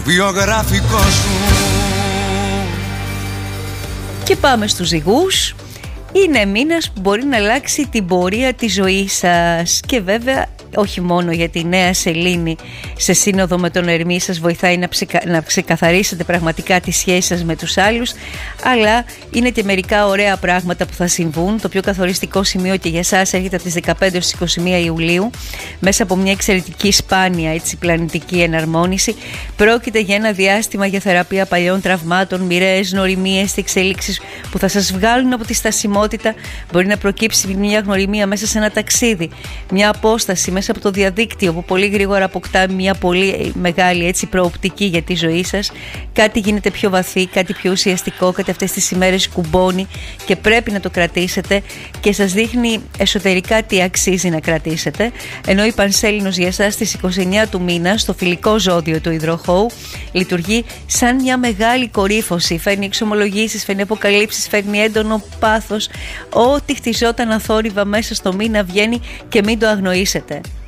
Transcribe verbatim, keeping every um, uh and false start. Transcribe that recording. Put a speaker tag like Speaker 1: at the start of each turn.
Speaker 1: βιογραφικό σου.
Speaker 2: Και πάμε στους ζυγούς. Είναι μήνας που μπορεί να αλλάξει την πορεία της ζωής σας και βέβαια όχι μόνο γιατί η νέα σελήνη σε σύνοδο με τον Ερμή σας βοηθάει να, ψεκα... να ξεκαθαρίσετε πραγματικά τις σχέσεις σας με τους άλλους, αλλά είναι και μερικά ωραία πράγματα που θα συμβούν. Το πιο καθοριστικό σημείο και για εσάς έρχεται από τις δεκαπέντε έως είκοσι μία Ιουλίου μέσα από μια εξαιρετική σπάνια έτσι, πλανητική εναρμόνιση. Πρόκειται για ένα διάστημα για θεραπεία παλιών τραυμάτων, μοιραίες γνωριμίες, εξέλιξεις που θα σας βγάλουν από τη στασιμότητα. Μπορεί να προκύψει μια γνωριμία μέσα σε ένα ταξίδι, μια απόσταση μέσα από το διαδίκτυο που πολύ γρήγορα αποκτά μια πολύ μεγάλη έτσι, προοπτική για τη ζωή σας. Κάτι γίνεται πιο βαθύ, κάτι πιο ουσιαστικό, κάτι αυτές τις ημέρες κουμπώνει και πρέπει να το κρατήσετε και σας δείχνει εσωτερικά τι αξίζει να κρατήσετε. Ενώ η Πανσέλινος για εσάς στις είκοσι εννέα του μήνα στο φιλικό ζώδιο του υδροχόου λειτουργεί σαν μια μεγάλη κορύφωση. Φέρνει εξομολογήσεις, φέρνει αποκαλύψεις, φέρνει έντονο πάθος. Ό,τι χτιζόταν αθόρυβα μέσα στο μήνα βγαίνει και μην το αγνοήσετε.